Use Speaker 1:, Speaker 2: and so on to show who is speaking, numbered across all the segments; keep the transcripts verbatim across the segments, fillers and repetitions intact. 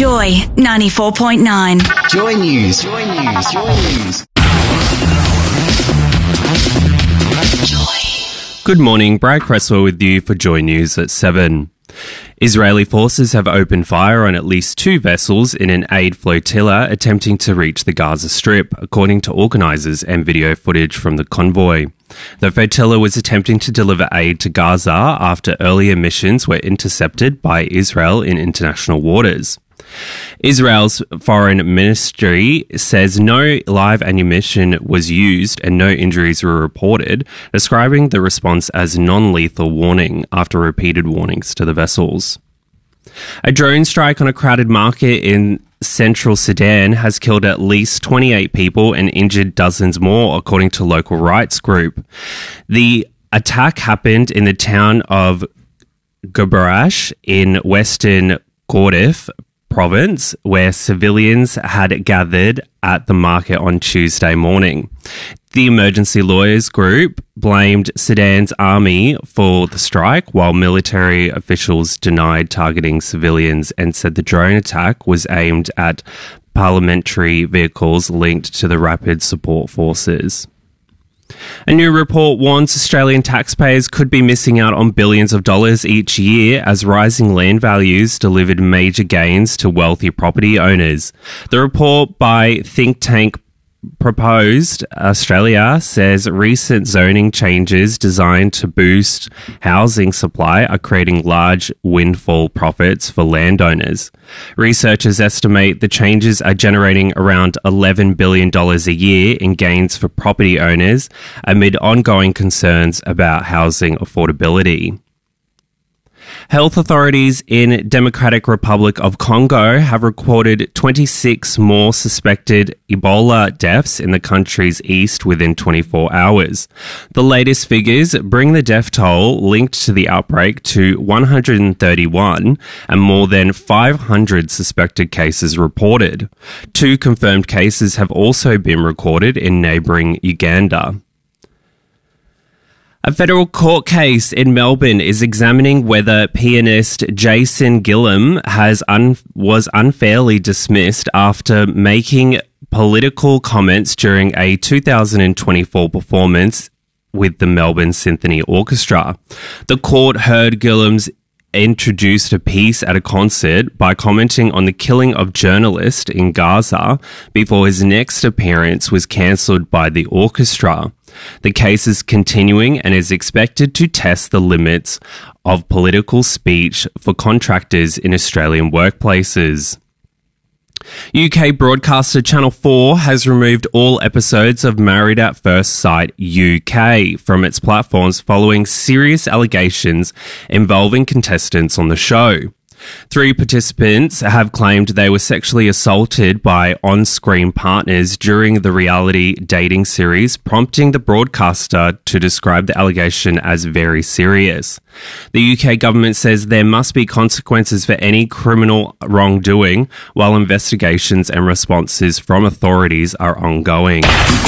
Speaker 1: Joy ninety-four point nine.
Speaker 2: Joy News. Joy News. Joy News.
Speaker 1: Joy.
Speaker 3: Good morning, Brad Cresswell with you for Joy News at seven. Israeli forces have opened fire on at least two vessels in an aid flotilla attempting to reach the Gaza Strip, according to organisers and video footage from the convoy. The flotilla was attempting to deliver aid to Gaza after earlier missions were intercepted by Israel in international waters. Israel's foreign ministry says no live ammunition was used and no injuries were reported, describing the response as non-lethal warning after repeated warnings to the vessels. A drone strike on a crowded market in central Sudan has killed at least twenty-eight people and injured dozens more, according to local rights group. The attack happened in the town of Gubarash in western Gordif province, where civilians had gathered at the market on Tuesday morning. The emergency lawyers group blamed Sudan's army for the strike, while military officials denied targeting civilians and said the drone attack was aimed at parliamentary vehicles linked to the Rapid Support Forces. A new report warns Australian taxpayers could be missing out on billions of dollars each year as rising land values delivered major gains to wealthy property owners. The report by think tank Proposed Australia says recent zoning changes designed to boost housing supply are creating large windfall profits for landowners. Researchers estimate the changes are generating around eleven billion dollars a year in gains for property owners amid ongoing concerns about housing affordability. Health authorities in Democratic Republic of Congo have recorded twenty-six more suspected Ebola deaths in the country's east within twenty-four hours. The latest figures bring the death toll linked to the outbreak to one hundred thirty-one and more than five hundred suspected cases reported. Two confirmed cases have also been recorded in neighbouring Uganda. A federal court case in Melbourne is examining whether pianist Jason Gillam has un- was unfairly dismissed after making political comments during a two thousand twenty-four performance with the Melbourne Symphony Orchestra. The court heard Gillam's introduced a piece at a concert by commenting on the killing of journalists in Gaza before his next appearance was cancelled by the orchestra. The case is continuing and is expected to test the limits of political speech for contractors in Australian workplaces. U K broadcaster Channel four has removed all episodes of Married at First Sight U K from its platforms following serious allegations involving contestants on the show. Three participants have claimed they were sexually assaulted by on-screen partners during the reality dating series, prompting the broadcaster to describe the allegation as very serious. The U K government says there must be consequences for any criminal wrongdoing, while investigations and responses from authorities are ongoing.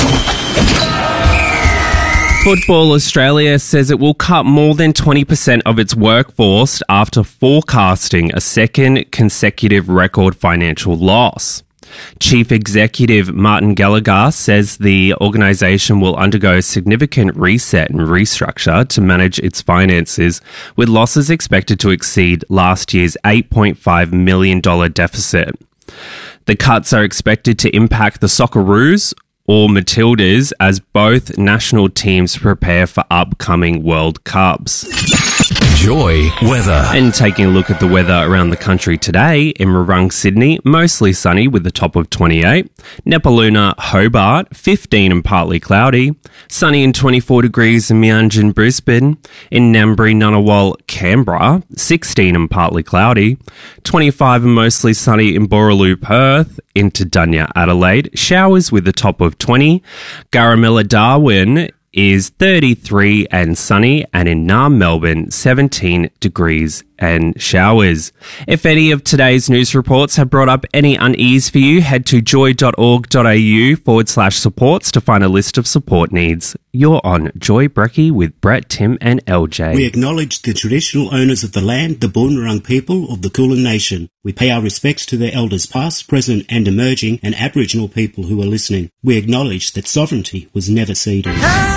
Speaker 3: Football Australia says it will cut more than twenty percent of its workforce after forecasting a second consecutive record financial loss. Chief Executive Martin Gallagher says the organisation will undergo a significant reset and restructure to manage its finances, with losses expected to exceed last year's eight point five million dollars deficit. The cuts are expected to impact the Socceroos, or Matildas, as both national teams prepare for upcoming World Cups.
Speaker 2: Joy weather.
Speaker 3: And taking a look at the weather around the country today, in Murrung, Sydney, mostly sunny with a top of twenty-eight. Nepaluna, Hobart, fifteen and partly cloudy. Sunny and twenty-four degrees in Meanjin, Brisbane. In Ngambri, Ngunnawal, Canberra, sixteen and partly cloudy. twenty-five and mostly sunny in Borroloo, Perth. Into Dunya, Adelaide, showers with a top of twenty. Garamilla, Darwin is thirty-three and sunny, and in Naarm, Melbourne, seventeen degrees and showers. If any of today's news reports have brought up any unease for you, head to joy.org.au forward slash supports to find a list of support needs. You're on Joy Brecky with Brett, Tim and L J.
Speaker 4: We acknowledge the traditional owners of the land, the Boon Wurrung people of the Kulin Nation. We pay our respects to their elders past, present and emerging, and Aboriginal people who are listening. We acknowledge that sovereignty was never ceded.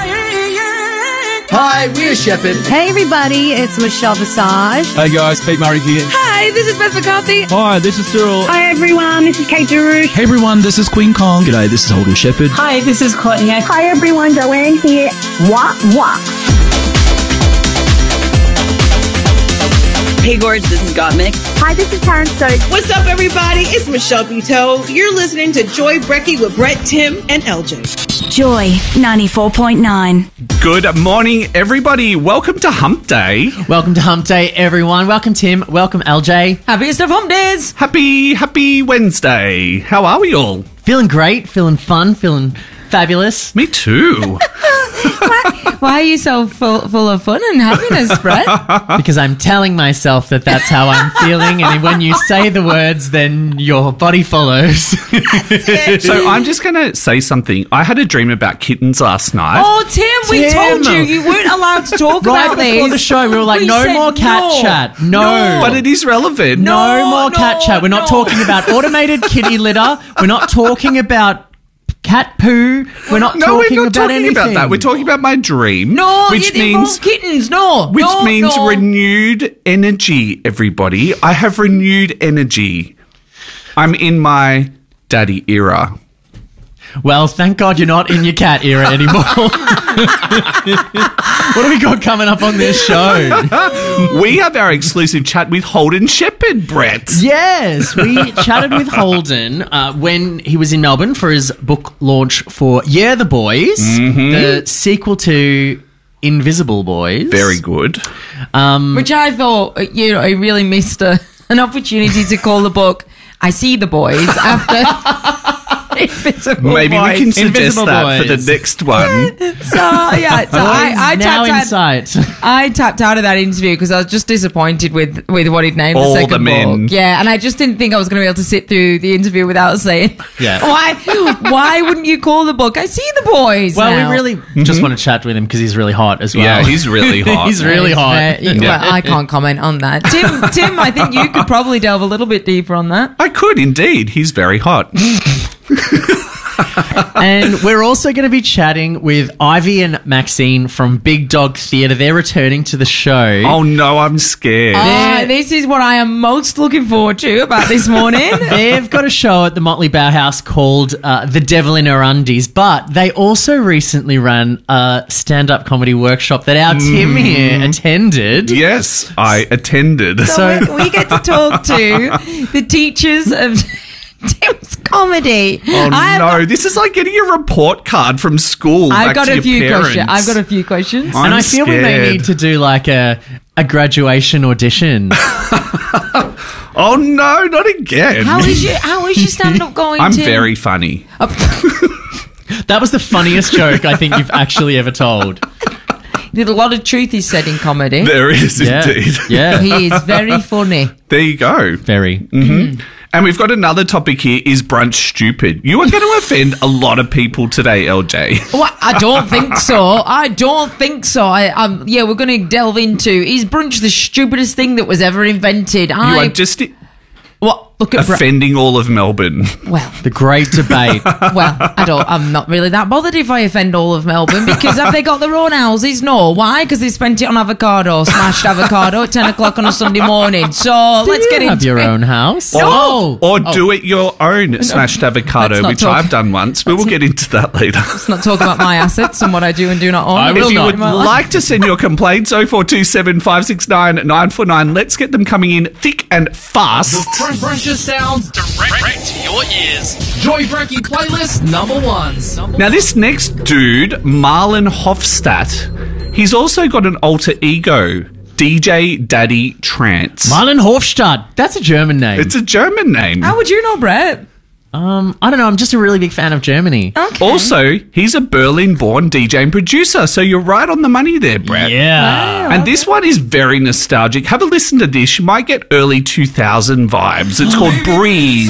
Speaker 5: Hi, we're Shepherd.
Speaker 6: Hey everybody, it's Michelle Visage.
Speaker 7: Hey guys, Pete Murray here.
Speaker 8: Hi, this is Beth McCarthy.
Speaker 7: Hi, this is Cyril.
Speaker 9: Hi everyone, this is Kate Darush.
Speaker 10: Hey everyone, this is Queen Kong.
Speaker 11: G'day, this is Holden Shepherd.
Speaker 12: Hi, this is Courtney.
Speaker 9: Hi everyone, Joanne here. Wah, wah.
Speaker 13: Hey Gorge, this is Gottmik.
Speaker 14: Hi, this is Karen Stokes.
Speaker 15: What's up everybody? It's Michelle Buteau. You're listening to Joy Brecky with Brett, Tim and L J.
Speaker 1: Joy ninety-four point nine.
Speaker 16: Good morning, everybody. Welcome to Hump Day.
Speaker 17: Welcome to Hump Day, everyone. Welcome, Tim. Welcome, L J.
Speaker 8: Happiest of Hump Days.
Speaker 16: Happy, happy Wednesday. How are we all?
Speaker 17: Feeling great, feeling fun, feeling fabulous.
Speaker 16: Me too.
Speaker 8: why, why are you so full, full of fun and happiness, Brett?
Speaker 17: Because I'm telling myself that that's how I'm feeling, and when you say the words, then your body follows.
Speaker 16: So I'm just going to say something. I had a dream about kittens last night.
Speaker 8: Oh, Tim, we
Speaker 17: Tim.
Speaker 8: told you you weren't allowed to talk
Speaker 17: right
Speaker 8: about
Speaker 17: before
Speaker 8: these.
Speaker 17: the show, we were like,
Speaker 8: we
Speaker 17: no
Speaker 8: said
Speaker 17: more cat
Speaker 8: no.
Speaker 17: chat. No.
Speaker 8: no.
Speaker 16: But it is relevant.
Speaker 17: No,
Speaker 8: No,
Speaker 17: more
Speaker 8: no,
Speaker 17: cat chat. We're not
Speaker 8: no.
Speaker 17: talking about automated kitty litter. We're not talking about cat poo. We're not
Speaker 16: no,
Speaker 17: talking
Speaker 16: we're not
Speaker 17: about
Speaker 16: talking
Speaker 17: anything.
Speaker 16: about that. We're talking about my dream.
Speaker 8: No,
Speaker 16: which
Speaker 8: it
Speaker 16: means
Speaker 8: involves kittens. No,
Speaker 16: which
Speaker 8: no,
Speaker 16: means
Speaker 8: no.
Speaker 16: renewed energy. Everybody, I have renewed energy. I'm in my daddy era.
Speaker 17: Well, thank God you're not in your cat era anymore. What have we got coming up on this show?
Speaker 16: We have our exclusive chat with Holden Shepherd, Brett.
Speaker 17: Yes, we chatted with Holden uh, when he was in Melbourne for his book launch for Yeah, the Boys,
Speaker 16: mm-hmm.
Speaker 17: the sequel to Invisible Boys.
Speaker 16: Very good.
Speaker 17: Um,
Speaker 8: Which I thought, you know, I really missed a, an opportunity to call the book I See the Boys after... Invisible
Speaker 16: Maybe
Speaker 8: boys.
Speaker 16: we can suggest
Speaker 17: Invisible
Speaker 16: that
Speaker 17: boys.
Speaker 16: for the next one.
Speaker 8: So yeah, so I, I
Speaker 17: now
Speaker 8: tapped
Speaker 17: in
Speaker 8: out.
Speaker 17: sight.
Speaker 8: I tapped out of that interview because I was just disappointed with, with what he'd named
Speaker 16: All
Speaker 8: the second
Speaker 16: the men.
Speaker 8: book. Yeah, and I just didn't think I was going to be able to sit through the interview without saying,
Speaker 17: Yeah.
Speaker 8: why why wouldn't you call the book I See the Boys?
Speaker 17: Well,
Speaker 8: now?
Speaker 17: we really
Speaker 16: Mm-hmm.
Speaker 17: just want to chat with him because he's really hot as well.
Speaker 16: Yeah, he's really hot.
Speaker 17: he's really
Speaker 8: Yeah,
Speaker 17: hot.
Speaker 8: he's very- well, I can't comment on that. Tim, Tim, I think you could probably delve a little bit deeper on that.
Speaker 16: I could indeed. He's very hot.
Speaker 17: And we're also going to be chatting with Ivy and Maxine from Big Dog Theatre. They're returning to the show.
Speaker 16: Oh no, I'm scared.
Speaker 8: Uh, this is what I am most looking forward to about this morning.
Speaker 17: They've got a show at the Motley Bauhaus called uh, The Devil in Her Undies, but they also recently ran a stand-up comedy workshop that our Tim here attended.
Speaker 16: Yes, I attended.
Speaker 8: So, we, we get to talk to the teachers of Tim's comedy.
Speaker 16: Oh
Speaker 8: I've
Speaker 16: no,
Speaker 8: got,
Speaker 16: this is like getting a report card from school.
Speaker 8: I've
Speaker 16: back
Speaker 8: got
Speaker 16: to
Speaker 8: a
Speaker 16: your
Speaker 8: few
Speaker 16: parents.
Speaker 8: questions. I've got a few questions.
Speaker 16: I'm
Speaker 17: and I feel we may
Speaker 16: scared.
Speaker 17: need to do like a, a graduation audition.
Speaker 16: Oh no, not again.
Speaker 8: How is your How is your stand up going?
Speaker 16: I'm
Speaker 8: Tim?
Speaker 16: very funny.
Speaker 17: That was the funniest joke I think you've actually ever told.
Speaker 8: There's a lot of truth is said in comedy.
Speaker 16: There is
Speaker 17: Yeah.
Speaker 16: indeed.
Speaker 17: Yeah.
Speaker 8: He is very funny.
Speaker 16: There you go.
Speaker 17: Very.
Speaker 16: Mm-hmm. And we've got another topic here, is brunch stupid? You are going to offend a lot of people today, L J.
Speaker 8: Well, I don't think so. I don't think so. I, um, yeah, we're going to delve into, is brunch the stupidest thing that was ever invented?
Speaker 16: You
Speaker 8: I,
Speaker 16: are just
Speaker 8: what? Look at Bra-
Speaker 16: offending all of Melbourne.
Speaker 8: Well,
Speaker 17: The great debate.
Speaker 8: well, I don't. I'm not really that bothered if I offend all of Melbourne because have they got their own houses? No. Why? Because they spent it on avocado, smashed avocado at ten o'clock on a Sunday morning. So let's
Speaker 17: you
Speaker 8: get into
Speaker 17: have your
Speaker 8: it.
Speaker 17: own house.
Speaker 16: Or,
Speaker 17: Oh.
Speaker 16: or
Speaker 17: Oh.
Speaker 16: do it your own smashed avocado,
Speaker 8: let's not
Speaker 16: which
Speaker 8: talk-
Speaker 16: I've done once. But we'll get into that later.
Speaker 8: Let's not talk about my assets and what I do and do not own.
Speaker 17: I will
Speaker 16: If you
Speaker 17: not.
Speaker 16: would like to send your complaints, oh four two seven, five six nine, nine four nine, let's get them coming in thick and fast.
Speaker 5: Precious sounds direct to your ears. Joy Brecky playlist number ones.
Speaker 16: Now, this next dude, Marlon Hofstadt, he's also got an alter ego, D J Daddy Trance.
Speaker 17: Marlon Hofstadt. That's a German name.
Speaker 16: It's a German name.
Speaker 8: How would you know, Brett?
Speaker 17: Um, I don't know. I'm just a really big fan of Germany.
Speaker 8: Okay.
Speaker 16: Also, he's a Berlin-born D J and producer, so you're right on the money there, Brett.
Speaker 17: Yeah.
Speaker 8: Wow,
Speaker 16: And
Speaker 8: okay.
Speaker 16: this one is very nostalgic. Have a listen to this. You might get early two thousand vibes. It's called Breeze.